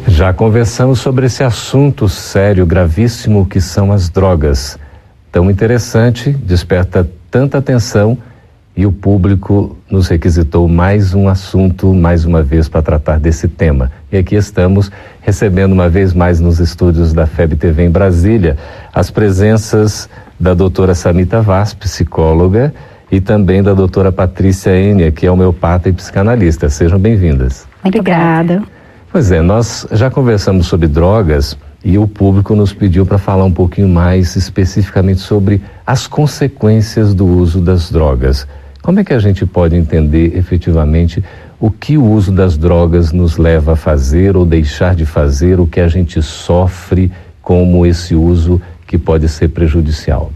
Já conversamos sobre esse assunto sério, gravíssimo, que são as drogas. Tão interessante, desperta tanta atenção e o público nos requisitou mais um assunto, mais uma vez, para tratar desse tema. E aqui estamos recebendo uma vez mais nos estúdios da FEB TV em Brasília as presenças da doutora Samita Vaz, psicóloga, e também da doutora Patrícia Enia, que é homeopata e psicanalista. Sejam bem-vindas. Muito obrigada. Pois é, nós já conversamos sobre drogas e o público nos pediu para falar um pouquinho mais especificamente sobre as consequências do uso das drogas. Como é que a gente pode entender efetivamente o que o uso das drogas nos leva a fazer ou deixar de fazer, o que a gente sofre como esse uso que pode ser prejudicial?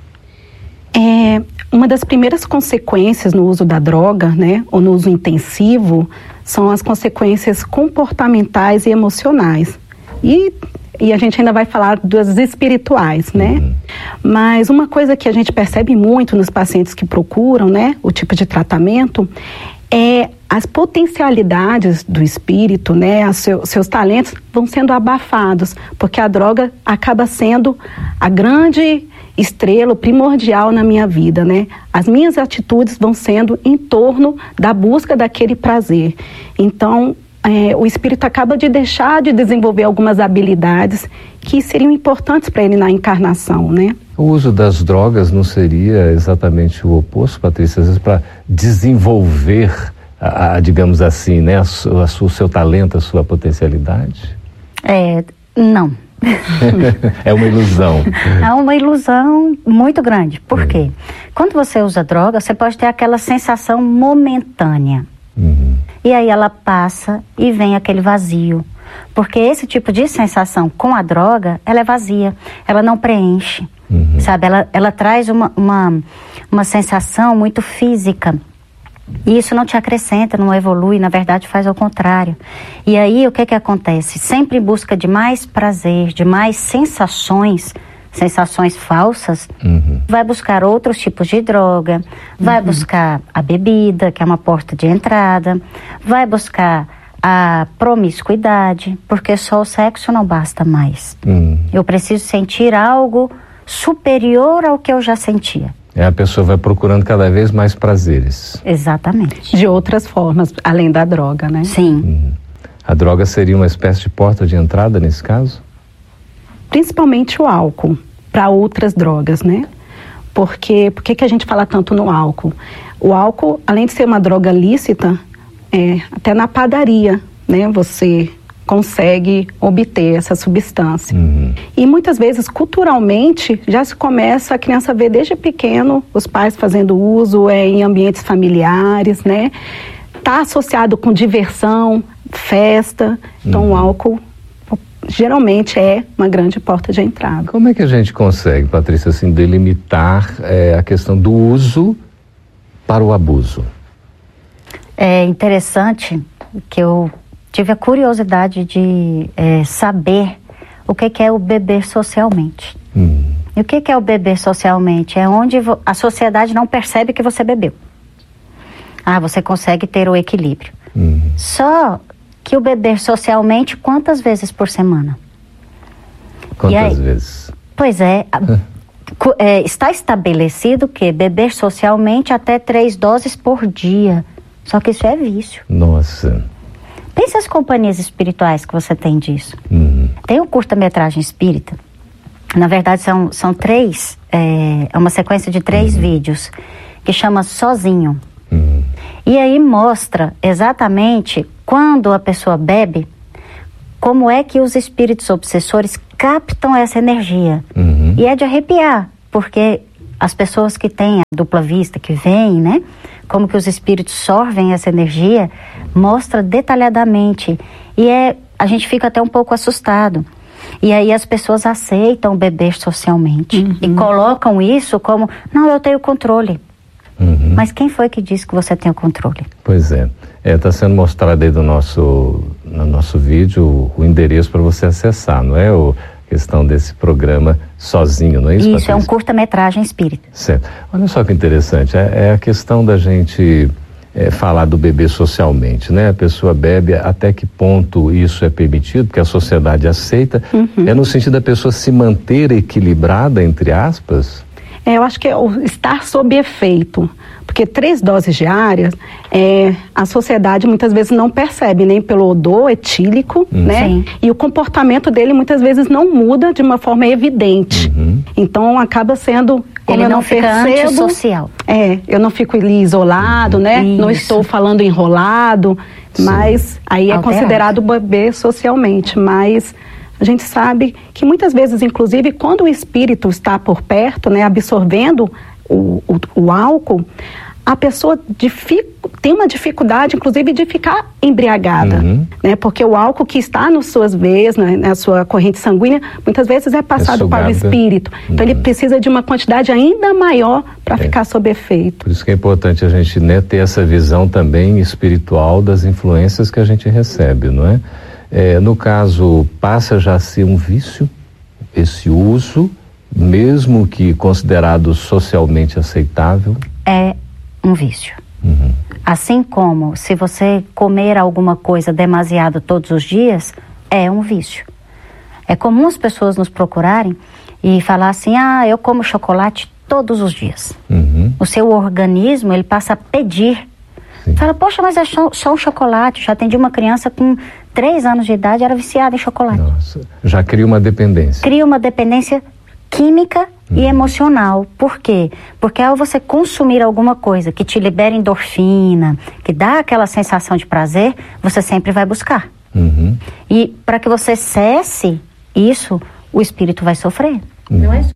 Uma das primeiras consequências no uso da droga, né, ou no uso intensivo, são as consequências comportamentais e emocionais. E a gente ainda vai falar das espirituais, né? Mas uma coisa que a gente percebe muito nos pacientes que procuram, né, o tipo de tratamento, é as potencialidades do espírito, né, seus talentos vão sendo abafados, porque a droga acaba sendo a grande estrela, primordial na minha vida, né? As minhas atitudes vão sendo em torno da busca daquele prazer. Então, o espírito acaba de deixar de desenvolver algumas habilidades que seriam importantes para ele na encarnação, né? O uso das drogas não seria exatamente o oposto, Patrícia? Às vezes para desenvolver, digamos assim, né, o seu talento, a sua potencialidade? Não. É uma ilusão. É uma ilusão muito grande. Por quê? Quando você usa droga, você pode ter aquela sensação momentânea. E aí ela passa e vem aquele vazio. Porque esse tipo de sensação com a droga, ela é vazia. Ela não preenche. Sabe? Ela traz uma sensação muito física. E isso não te acrescenta, não evolui, na verdade faz ao contrário. E aí o que acontece? Sempre em busca de mais prazer, de mais sensações falsas, vai buscar outros tipos de droga, vai buscar a bebida, que é uma porta de entrada, vai buscar a promiscuidade, porque só o sexo não basta mais. Eu preciso sentir algo superior ao que eu já sentia. A pessoa vai procurando cada vez mais prazeres. Exatamente. De outras formas, além da droga, né? Sim. A droga seria uma espécie de porta de entrada nesse caso? Principalmente o álcool, para outras drogas, né? Por que a gente fala tanto no álcool? O álcool, além de ser uma droga lícita, até na padaria, né? Você consegue obter essa substância. E muitas vezes, culturalmente, já se começa a criança ver desde pequeno os pais fazendo uso em ambientes familiares, né? Está associado com diversão, festa. Então, o álcool geralmente é uma grande porta de entrada. Como é que a gente consegue, Patrícia, assim, delimitar a questão do uso para o abuso? É interessante que eu tive a curiosidade de saber o que é o beber socialmente. E o que é o beber socialmente? É onde a sociedade não percebe que você bebeu. Você consegue ter o equilíbrio. Só que o beber socialmente, quantas vezes por semana? Quantas vezes? Pois está estabelecido que beber socialmente até 3 doses por dia. Só que isso é vício. Nossa. Pensa as companhias espirituais que você tem disso. Tem um curta-metragem espírita. Na verdade, são 3, é uma sequência de 3 vídeos, que chama Sozinho. E aí mostra exatamente quando a pessoa bebe, como é que os espíritos obsessores captam essa energia. E é de arrepiar, porque as pessoas que têm a dupla vista, que veem, né, como que os espíritos sorvem essa energia, mostra detalhadamente. E a gente fica até um pouco assustado. E aí as pessoas aceitam beber socialmente. E colocam isso como, não, eu tenho controle. Mas quem foi que disse que você tem o controle? Pois é. Está sendo mostrado aí no nosso vídeo o endereço para você acessar, não é? A questão desse programa Sozinho, não é isso, Isso, Patrícia? é um curta-metragem espírita. Certo. Olha só que interessante, é a questão da gente falar do beber socialmente, né? A pessoa bebe, até que ponto isso é permitido, porque a sociedade aceita, é no sentido da pessoa se manter equilibrada, entre aspas? Eu acho que é o estar sob efeito, porque 3 doses diárias, a sociedade muitas vezes não percebe, nem pelo odor etílico, né? Sim. E o comportamento dele muitas vezes não muda de uma forma evidente. Então acaba sendo, como ele eu não fica percebo, antissocial. Eu não fico ali isolado, né? Isso. Não estou falando enrolado, mas aí é considerado beber socialmente, mas a gente sabe que muitas vezes, inclusive, quando o espírito está por perto, né, absorvendo o álcool, a pessoa tem uma dificuldade, inclusive, de ficar embriagada, né? Porque o álcool que está nas suas veias, na sua corrente sanguínea, muitas vezes é passado para o espírito. Então, ele precisa de uma quantidade ainda maior para ficar sob efeito. Por isso que é importante a gente, né, ter essa visão também espiritual das influências que a gente recebe, não é? No caso, passa já a ser um vício, esse uso, mesmo que considerado socialmente aceitável? É um vício. Assim como se você comer alguma coisa demasiado todos os dias, é um vício. É comum as pessoas nos procurarem e falar assim, eu como chocolate todos os dias. O seu organismo, ele passa a pedir. Fala, poxa, mas é só um chocolate. Já atendi uma criança com 3 anos de idade, era viciada em chocolate. Nossa, já cria uma dependência. Cria uma dependência química e emocional. Por quê? Porque ao você consumir alguma coisa que te libera endorfina, que dá aquela sensação de prazer, você sempre vai buscar. E para que você cesse isso, o espírito vai sofrer. Não é só.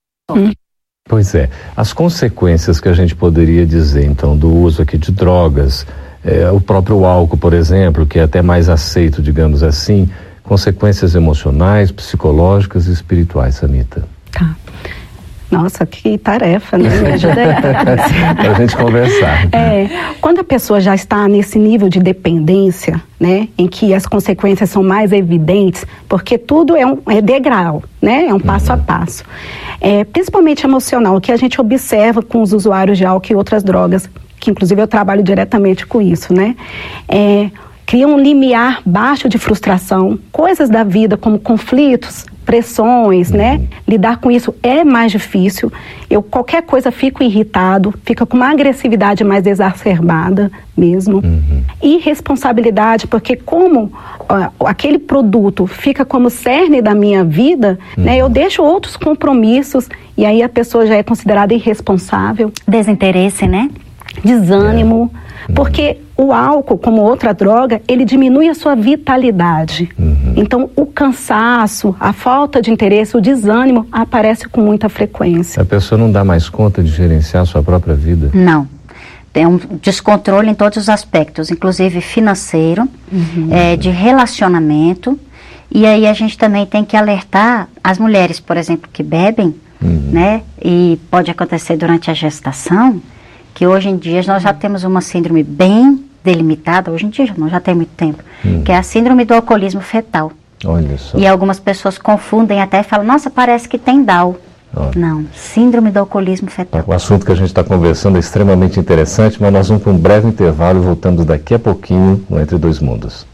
Pois é. As consequências que a gente poderia dizer, então, do uso aqui de drogas, o próprio álcool, por exemplo, que é até mais aceito, digamos assim, consequências emocionais, psicológicas e espirituais, Samita. Tá. Nossa, que tarefa, né? Me ajuda aí. Para a gente conversar. Quando a pessoa já está nesse nível de dependência, né, em que as consequências são mais evidentes, porque tudo é degrau, né? É um passo a passo. Principalmente emocional, que a gente observa com os usuários de álcool e outras drogas, que inclusive eu trabalho diretamente com isso, né? Cria um limiar baixo de frustração, coisas da vida como conflitos, pressões, né? Lidar com isso é mais difícil. Qualquer coisa fico irritado, fica com uma agressividade mais exacerbada mesmo. Irresponsabilidade, porque como aquele produto fica como cerne da minha vida, né? Eu deixo outros compromissos e aí a pessoa já é considerada irresponsável. Desinteresse, né? Desânimo. Porque o álcool, como outra droga, ele diminui a sua vitalidade. Então, o cansaço, a falta de interesse, o desânimo aparece com muita frequência. A pessoa não dá mais conta de gerenciar a sua própria vida? Não. Tem um descontrole em todos os aspectos, inclusive financeiro, de relacionamento. E aí a gente também tem que alertar as mulheres, por exemplo, que bebem, né? E pode acontecer durante a gestação, que hoje em dia nós já temos uma síndrome bem delimitada, hoje em dia não, já tem muito tempo, que é a síndrome do alcoolismo fetal. Olha só. E algumas pessoas confundem até e falam, nossa, parece que tem Down. Não, síndrome do alcoolismo fetal. O assunto que a gente está conversando é extremamente interessante, mas nós vamos para um breve intervalo e voltamos daqui a pouquinho no Entre Dois Mundos.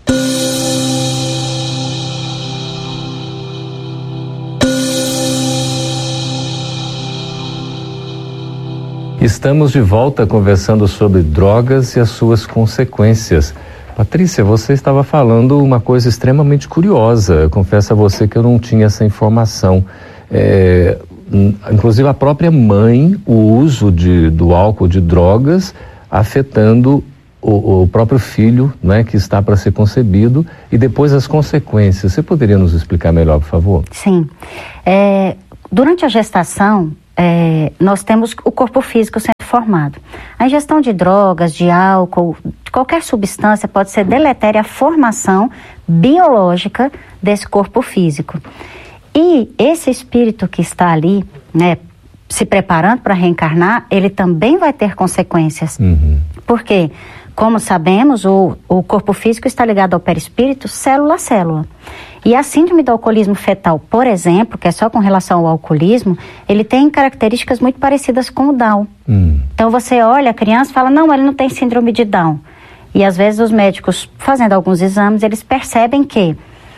Estamos de volta conversando sobre drogas e as suas consequências. Patrícia, você estava falando uma coisa extremamente curiosa. Eu confesso a você que eu não tinha essa informação. Inclusive a própria mãe, o uso do álcool, de drogas, afetando o próprio filho, né, que está para ser concebido, e depois as consequências. Você poderia nos explicar melhor, por favor? Sim. Durante a gestação, nós temos o corpo físico sendo formado. A ingestão de drogas, de álcool, de qualquer substância pode ser deletéria à formação biológica desse corpo físico. E esse espírito que está ali, né, se preparando para reencarnar, ele também vai ter consequências. Por quê? como sabemos, o corpo físico está ligado ao perispírito célula a célula. E a síndrome do alcoolismo fetal, por exemplo, que é só com relação ao alcoolismo, ele tem características muito parecidas com o Down. Então você olha a criança e fala, não, ele não tem síndrome de Down. E às vezes os médicos, fazendo alguns exames, eles percebem que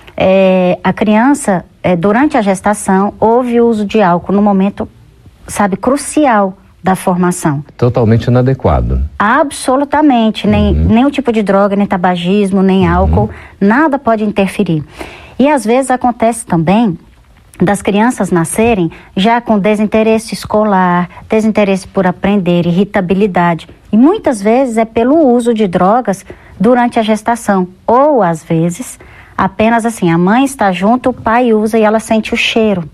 a criança, durante a gestação, houve uso de álcool no momento, crucial da formação. Totalmente inadequado. Absolutamente. Nem o tipo de droga, nem tabagismo, nem álcool, nada pode interferir. E às vezes acontece também das crianças nascerem já com desinteresse escolar, desinteresse por aprender, irritabilidade. E muitas vezes é pelo uso de drogas durante a gestação. Ou às vezes, apenas assim, a mãe está junto, o pai usa e ela sente o cheiro.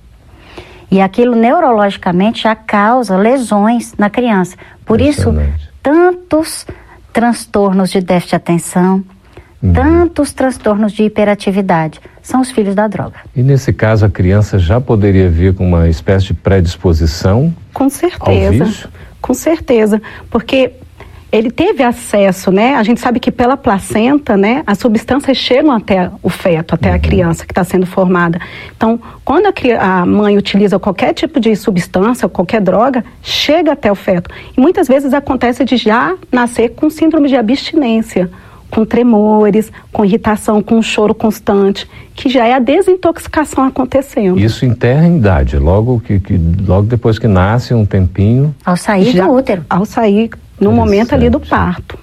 E aquilo neurologicamente já causa lesões na criança. Por isso, tantos transtornos de déficit de atenção, tantos transtornos de hiperatividade são os filhos da droga. E nesse caso a criança já poderia vir com uma espécie de predisposição? Com certeza, ao vício? Com certeza, porque ele teve acesso, né? A gente sabe que pela placenta, né, as substâncias chegam até o feto, até a criança que está sendo formada. Então, quando a mãe utiliza qualquer tipo de substância, qualquer droga, chega até o feto. E muitas vezes acontece de já nascer com síndrome de abstinência, com tremores, com irritação, com um choro constante, que já é a desintoxicação acontecendo. Isso em terra em idade, logo depois que nasce, um tempinho. Ao sair do útero. Ao sair, no momento ali do parto.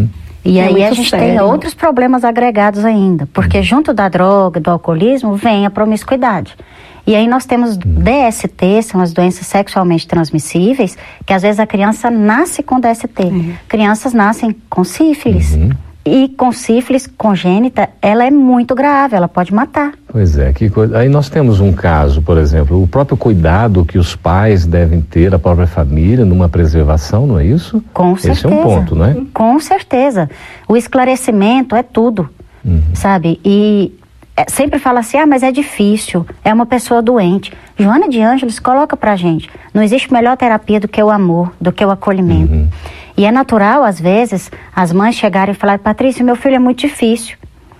E aí a gente tem outros problemas agregados ainda, porque junto da droga, do alcoolismo, vem a promiscuidade. E aí nós temos DST, são as doenças sexualmente transmissíveis, que às vezes a criança nasce com DST. Crianças nascem com sífilis. E com sífilis congênita, ela é muito grave, ela pode matar. Pois é, que coisa. Aí nós temos um caso, por exemplo, o próprio cuidado que os pais devem ter, a própria família, numa preservação, não é isso? Com certeza. Esse é um ponto, não é? Com certeza. O esclarecimento é tudo, sabe? E sempre fala assim, mas é difícil, é uma pessoa doente. Joana de Ângeles coloca pra gente, não existe melhor terapia do que o amor, do que o acolhimento. E é natural, às vezes, as mães chegarem e falarem, Patrícia, meu filho é muito difícil.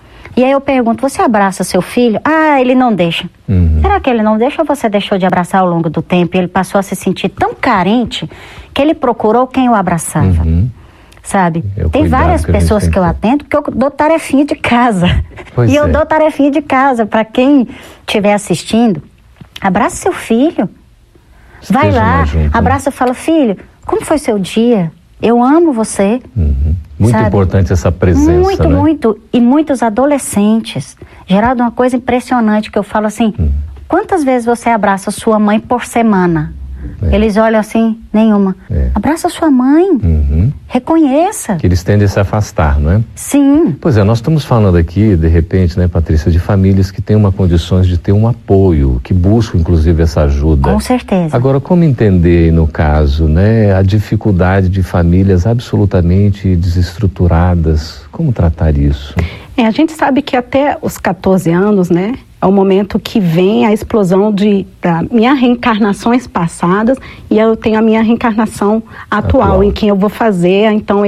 E aí eu pergunto, você abraça seu filho? Ele não deixa. Será que ele não deixa ou você deixou de abraçar ao longo do tempo e ele passou a se sentir tão carente que ele procurou quem o abraçava? Sabe? Tem várias pessoas que eu atendo porque eu dou tarefinha de casa. E eu dou tarefinha de casa para quem estiver assistindo. Abraça seu filho. Vai lá, abraça e fala, filho, como foi seu dia? Eu amo você. Muito importante essa presença, Muito, muito. E muitos adolescentes. Geraldo, uma coisa impressionante que eu falo assim, quantas vezes você abraça sua mãe por semana? Eles olham assim, nenhuma. Abraça sua mãe. Reconheça. Que eles tendem a se afastar, não é? Sim. Pois é, nós estamos falando aqui, de repente, né, Patrícia, de famílias que têm condições de ter um apoio, que buscam, inclusive, essa ajuda. Com certeza. Agora, como entender, no caso, né, a dificuldade de famílias absolutamente desestruturadas? Como tratar isso? A gente sabe que até os 14 anos, né, é o momento que vem a explosão da minha reencarnações passadas e eu tenho a minha reencarnação atual. Em quem eu vou fazer, então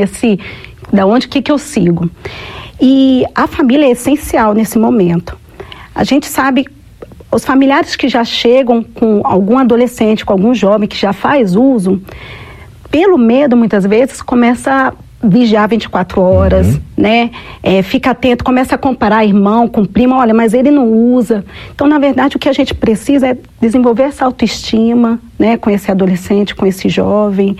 da onde que eu sigo. E a família é essencial nesse momento. A gente sabe, os familiares que já chegam com algum adolescente, com algum jovem que já faz uso, pelo medo muitas vezes começa a vigiar 24 horas, né? Fica atento, começa a comparar irmão com primo, olha, mas ele não usa. Então, na verdade, o que a gente precisa é desenvolver essa autoestima, né? Com esse adolescente, com esse jovem.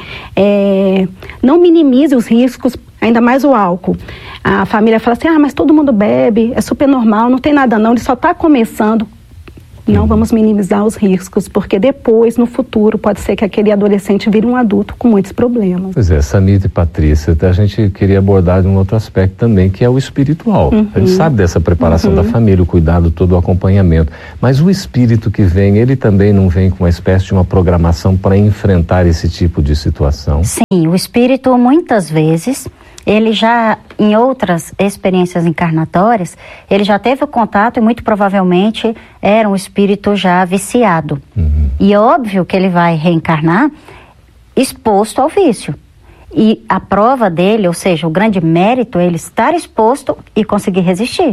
Não minimize os riscos, ainda mais o álcool. A família fala assim, mas todo mundo bebe, é super normal, não tem nada não, ele só está começando. Não vamos minimizar os riscos, porque depois, no futuro, pode ser que aquele adolescente vire um adulto com muitos problemas. Pois é, Samita e Patrícia, a gente queria abordar de um outro aspecto também, que é o espiritual. A gente sabe dessa preparação da família, o cuidado, todo o acompanhamento. Mas o espírito que vem, ele também não vem com uma espécie de uma programação para enfrentar esse tipo de situação? Sim, o espírito, muitas vezes, ele já, em outras experiências encarnatórias, ele já teve o contato e muito provavelmente era um espírito já viciado. E é óbvio que ele vai reencarnar exposto ao vício. E a prova dele, ou seja, o grande mérito é ele estar exposto e conseguir resistir.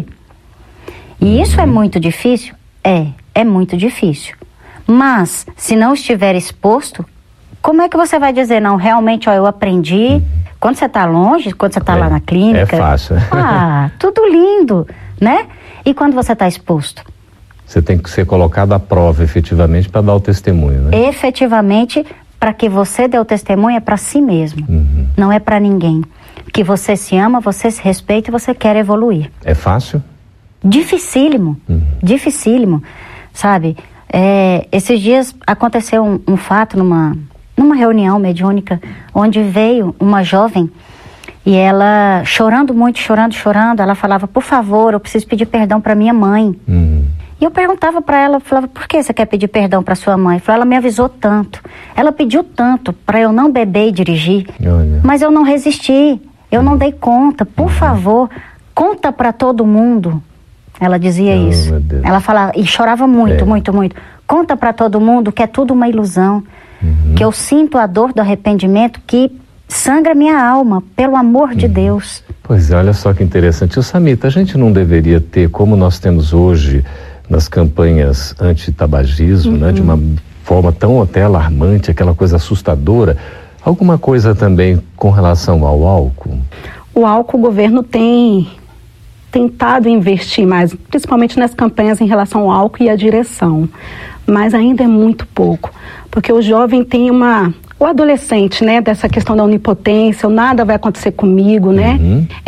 E isso é muito difícil? É muito difícil. Mas, se não estiver exposto, como é que você vai dizer, não, realmente, eu aprendi? Quando você está longe, quando você está lá na clínica... É fácil. Tudo lindo, né? E quando você está exposto? Você tem que ser colocado à prova, efetivamente, para dar o testemunho, né? Efetivamente, para que você dê o testemunho é para si mesmo, não é para ninguém. Que você se ama, você se respeita e você quer evoluir. É fácil? Dificílimo, dificílimo, sabe? Esses dias aconteceu um fato numa reunião mediúnica, onde veio uma jovem e ela chorando muito, chorando, ela falava, por favor, eu preciso pedir perdão para minha mãe. E eu perguntava para ela, falava, por que você quer pedir perdão para sua mãe? Ela me avisou tanto, ela pediu tanto para eu não beber e dirigir, mas eu não resisti, eu não dei conta, por favor, conta para todo mundo. Ela dizia isso, ela falava, e chorava muito, muito, conta para todo mundo que é tudo uma ilusão, que eu sinto a dor do arrependimento que sangra minha alma, pelo amor de Deus. Pois é, olha só que interessante. O Samita, a gente não deveria ter, como nós temos hoje nas campanhas anti-tabagismo, né, de uma forma tão até alarmante, aquela coisa assustadora, alguma coisa também com relação ao álcool? O álcool, o governo tem tentado investir mais, principalmente nas campanhas em relação ao álcool e à direção, mas ainda é muito pouco, porque o jovem tem o adolescente, né, dessa questão da onipotência, nada vai acontecer comigo, né,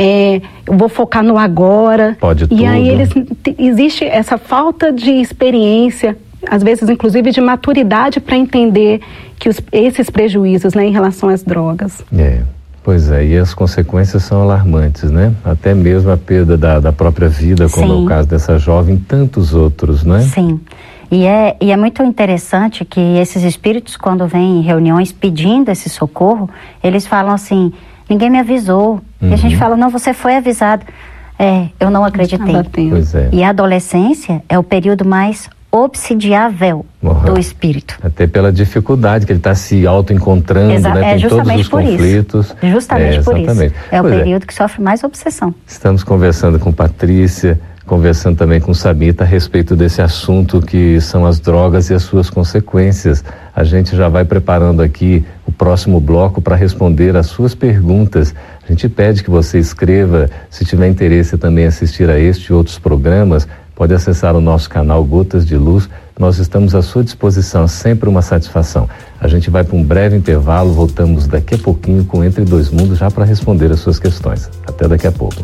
eu vou focar no agora. Pode tudo. E aí existe essa falta de experiência, às vezes inclusive de maturidade para entender que esses prejuízos, né, em relação às drogas. Pois é, e as consequências são alarmantes, né? Até mesmo a perda da própria vida, como é o caso dessa jovem, e tantos outros, né? Sim. E é muito interessante que esses espíritos, quando vêm em reuniões pedindo esse socorro, eles falam assim, ninguém me avisou. E a gente fala, não, você foi avisado. Eu não acreditei. Pois é. E a adolescência é o período mais obsidiável do espírito. Até pela dificuldade que ele está se auto-encontrando, né? Tem todos os conflitos. Justamente por isso. É o período que sofre mais obsessão. Estamos conversando com Patrícia, conversando também com Samita a respeito desse assunto que são as drogas e as suas consequências. A gente já vai preparando aqui o próximo bloco para responder as suas perguntas. A gente pede que você escreva, se tiver interesse também em assistir a este e outros programas, pode acessar o nosso canal Gotas de Luz. Nós estamos à sua disposição, sempre uma satisfação. A gente vai para um breve intervalo, voltamos daqui a pouquinho com Entre Dois Mundos já para responder as suas questões. Até daqui a pouco.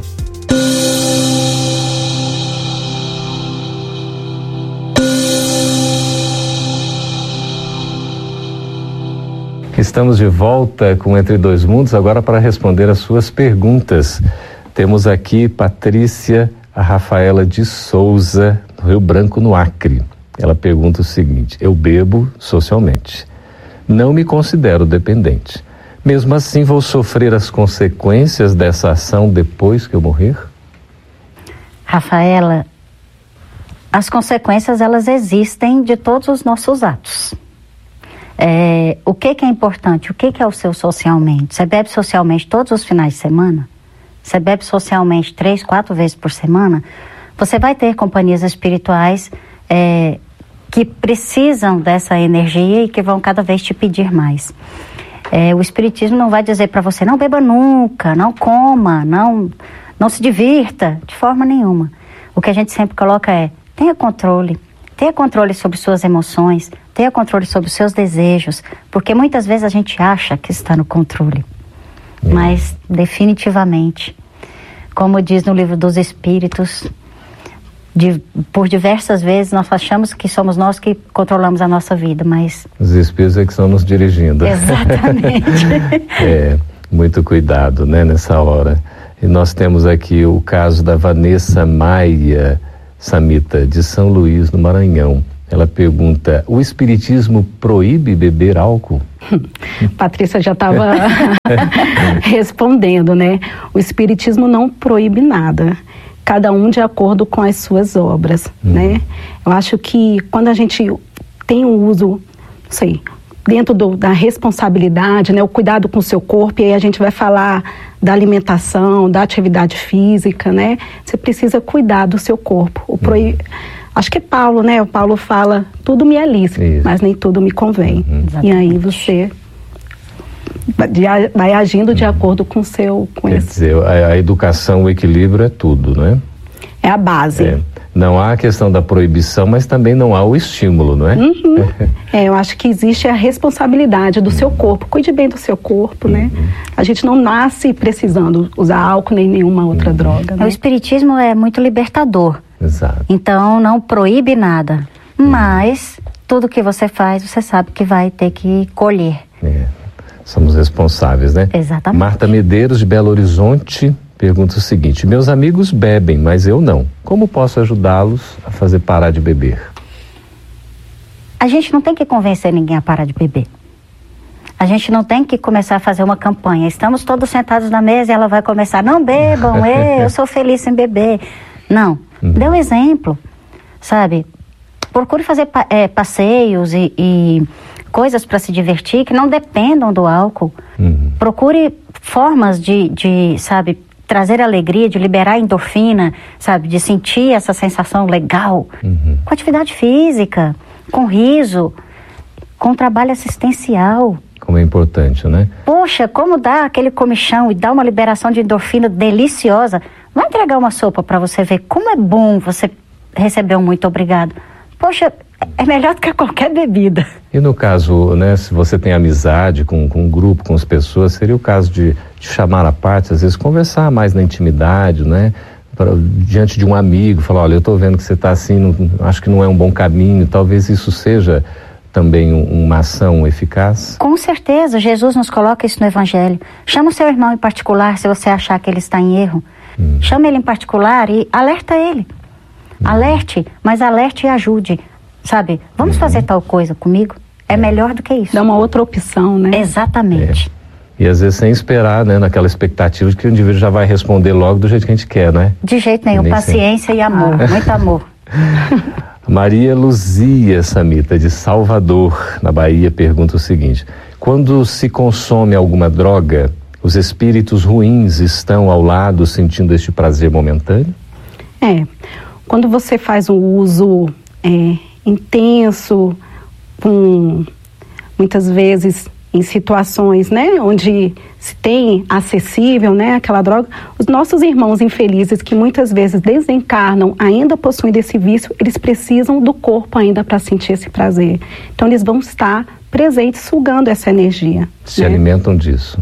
Estamos de volta com Entre Dois Mundos, agora para responder as suas perguntas. Temos aqui Patrícia, a Rafaela de Souza, no Rio Branco, no Acre. Ela pergunta o seguinte: eu bebo socialmente, não me considero dependente. Mesmo assim, vou sofrer as consequências dessa ação depois que eu morrer? Rafaela, as consequências, elas existem de todos os nossos atos. O que é importante? O que é o seu socialmente? Você bebe socialmente todos os finais de semana? Você bebe socialmente 3, 4 vezes por semana? Você vai ter companhias espirituais que precisam dessa energia e que vão cada vez te pedir mais. O espiritismo não vai dizer para você, não beba nunca, não coma, não se divirta, de forma nenhuma. O que a gente sempre coloca tenha controle sobre suas emoções, tenha controle sobre os seus desejos, porque muitas vezes a gente acha que está no controle, mas definitivamente, como diz no Livro dos Espíritos, por diversas vezes nós achamos que somos nós que controlamos a nossa vida, mas... Os espíritos é que estão nos dirigindo. Exatamente. Muito cuidado, né, nessa hora. E nós temos aqui o caso da Vanessa Maia, Samita, de São Luís, no Maranhão. Ela pergunta, o espiritismo proíbe beber álcool? Patrícia já estava respondendo, né? O espiritismo não proíbe nada. Cada um de acordo com as suas obras, né? Eu acho que quando a gente tem um uso, não sei, dentro da responsabilidade, né, o cuidado com o seu corpo, e aí a gente vai falar da alimentação, da atividade física, né? Você precisa cuidar do seu corpo. Acho que Paulo, né? O Paulo fala, tudo me é lícito, mas nem tudo me convém. E aí você vai agindo de acordo com o seu... Quer dizer, a educação, o equilíbrio é tudo, né? É a base. Não há a questão da proibição, mas também não há o estímulo, não é? Eu acho que existe a responsabilidade do seu corpo. Cuide bem do seu corpo, né? A gente não nasce precisando usar álcool nem nenhuma outra droga, né? O espiritismo é muito libertador. Exato. Então não proíbe nada, mas tudo que você faz, você sabe que vai ter que colher. Somos responsáveis, né? Exatamente. Marta Medeiros, de Belo Horizonte, pergunta o seguinte: meus amigos bebem, mas eu não. Como posso ajudá-los a fazer parar de beber? A gente não tem que convencer ninguém a parar de beber. A gente não tem que começar a fazer uma campanha. Estamos todos sentados na mesa e ela vai começar, não bebam, eu sou feliz sem beber. Não, dê um exemplo, sabe? Procure fazer passeios e coisas para se divertir que não dependam do álcool. Procure formas de, sabe, trazer alegria, de liberar endorfina, sabe, de sentir essa sensação legal, com atividade física, com riso, com trabalho assistencial. Como é importante, né? Poxa, como dá aquele comichão e dá uma liberação de endorfina deliciosa. Vai entregar uma sopa para você ver como é bom você receber um muito obrigado. Poxa, é melhor do que qualquer bebida. E no caso, né, se você tem amizade com um grupo, com as pessoas, seria o caso de chamar à parte, às vezes conversar mais na intimidade, né? Diante de um amigo, falar, olha, eu estou vendo que você está assim, acho que não é um bom caminho, talvez isso seja também uma ação eficaz? Com certeza, Jesus nos coloca isso no Evangelho. Chama o seu irmão em particular se você achar que ele está em erro. Chama ele em particular e alerta ele. Alerte, mas alerte e ajude. Sabe, vamos fazer tal coisa comigo? É melhor do que isso. Dá uma outra opção, né? Exatamente. E às vezes sem esperar, né? Naquela expectativa de que o indivíduo já vai responder logo do jeito que a gente quer, né? De jeito nenhum, paciência e amor, muito amor. Maria Luzia Samita, de Salvador, na Bahia, pergunta o seguinte: quando se consome alguma droga, os espíritos ruins estão ao lado sentindo este prazer momentâneo? Quando você faz um uso intenso, muitas vezes em situações, né, onde se tem acessível, né, aquela droga, os nossos irmãos infelizes que muitas vezes desencarnam ainda possuindo esse vício, eles precisam do corpo ainda para sentir esse prazer. Então eles vão estar presentes sugando essa energia. Se alimentam disso.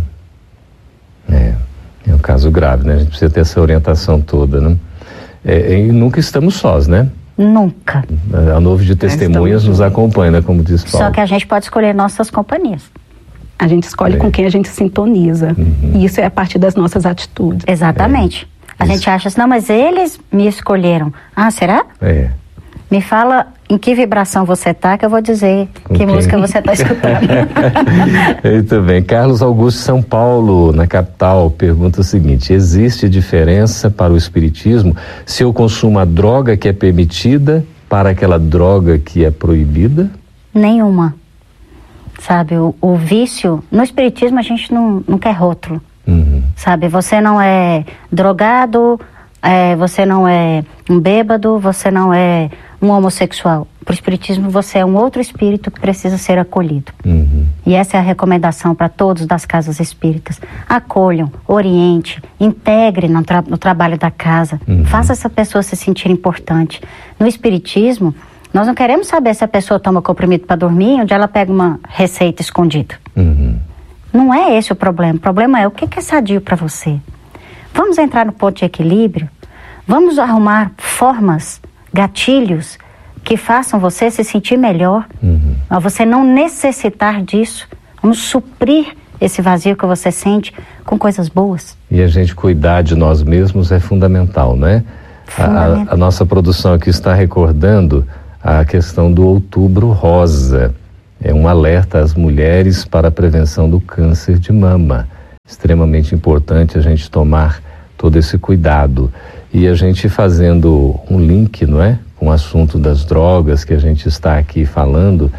É um caso grave, né? A gente precisa ter essa orientação toda, né? E nunca estamos sós, né? Nunca. A nuvem de testemunhas nos acompanha, né? Como diz Paulo. Só que a gente pode escolher nossas companhias. A gente escolhe com quem a gente sintoniza. E isso é a partir das nossas atitudes. Exatamente. A gente acha assim, não, mas eles me escolheram. Ah, será? Me fala em que vibração você está, que eu vou dizer que música você está escutando. Muito bem. Carlos Augusto, São Paulo, na capital, pergunta o seguinte: existe diferença para o espiritismo se eu consumo a droga que é permitida para aquela droga que é proibida? Nenhuma. Sabe, o vício, no espiritismo a gente não quer rótulo. Sabe, você não é drogado, você não é um bêbado, você não é um homossexual. Para o espiritismo você é um outro espírito que precisa ser acolhido. E essa é a recomendação para todos das casas espíritas. Acolham, oriente, integre no trabalho da casa, faça essa pessoa se sentir importante. No espiritismo, nós não queremos saber se a pessoa toma comprimido para dormir, onde ela pega uma receita escondida. Não é esse o problema é o que é sadio para você. Vamos entrar no ponto de equilíbrio, vamos arrumar formas, gatilhos que façam você se sentir melhor, a você não necessitar disso. Vamos suprir esse vazio que você sente com coisas boas. E a gente cuidar de nós mesmos é fundamental, né? A nossa produção aqui está recordando a questão do Outubro Rosa. É um alerta às mulheres para a prevenção do câncer de mama. Extremamente importante a gente tomar todo esse cuidado. E a gente fazendo um link, não é? Com o assunto das drogas que a gente está aqui falando,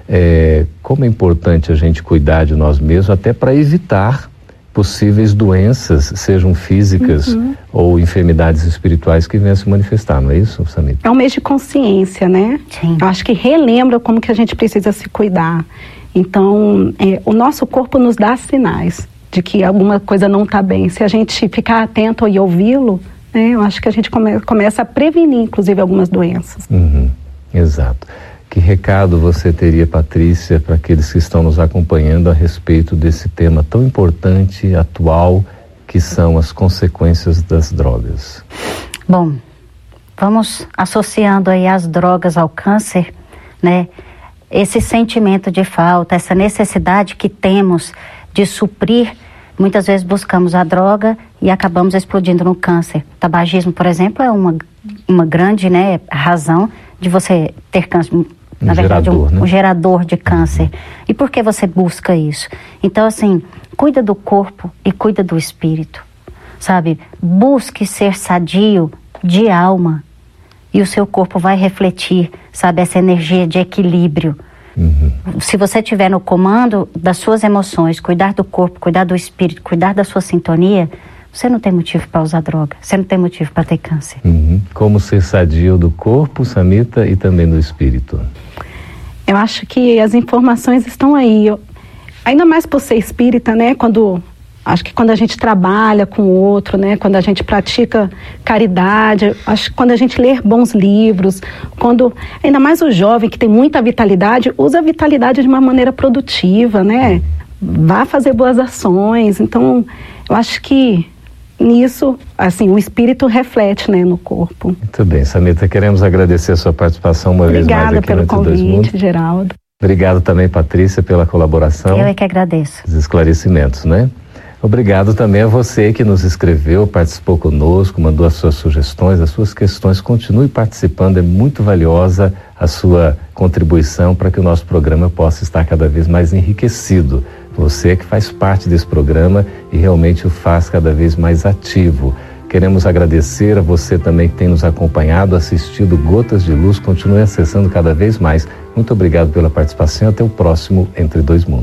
como é importante a gente cuidar de nós mesmos, até para evitar possíveis doenças, sejam físicas ou enfermidades espirituais que venham a se manifestar, não é isso, Samita? É um mês de consciência, né? Sim. Eu acho que relembra como que a gente precisa se cuidar. Então, o nosso corpo nos dá sinais de que alguma coisa não está bem. Se a gente ficar atento e ouvi-lo, né, eu acho que a gente começa a prevenir, inclusive, algumas doenças. Exato. Que recado você teria, Patrícia, para aqueles que estão nos acompanhando a respeito desse tema tão importante, atual, que são as consequências das drogas? Bom, vamos associando aí as drogas ao câncer, né? Esse sentimento de falta, essa necessidade que temos de suprir, muitas vezes buscamos a droga e acabamos explodindo no câncer. O tabagismo, por exemplo, é uma grande, né, razão de você ter câncer. Na verdade, um gerador de câncer. E por que você busca isso? Então, assim, cuida do corpo e cuida do espírito, sabe? Busque ser sadio de alma e o seu corpo vai refletir, sabe, essa energia de equilíbrio. Se você estiver no comando das suas emoções, cuidar do corpo, cuidar do espírito, cuidar da sua sintonia, você não tem motivo para usar droga, você não tem motivo para ter câncer. Como ser sadio do corpo, Samita, e também do espírito? Eu acho que as informações estão aí. Ainda mais por ser espírita, né? Acho que quando a gente trabalha com o outro, né? Quando a gente pratica caridade, acho que quando a gente lê bons livros, ainda mais o jovem que tem muita vitalidade, usa a vitalidade de uma maneira produtiva, né? Vá fazer boas ações. Então, eu acho que nisso, assim, o espírito reflete, né, no corpo. Muito bem, Samita, queremos agradecer a sua participação uma vez mais aqui no Entre Dois Mundos. Obrigada pelo convite, Geraldo. Obrigado também, Patrícia, pela colaboração. Eu é que agradeço. Os esclarecimentos, né? Obrigado também a você que nos escreveu, participou conosco, mandou as suas sugestões, as suas questões. Continue participando, é muito valiosa a sua contribuição para que o nosso programa possa estar cada vez mais enriquecido. Você que faz parte desse programa e realmente o faz cada vez mais ativo. Queremos agradecer a você também que tem nos acompanhado, assistido Gotas de Luz. Continue acessando cada vez mais. Muito obrigado pela participação. Até o próximo Entre Dois Mundos.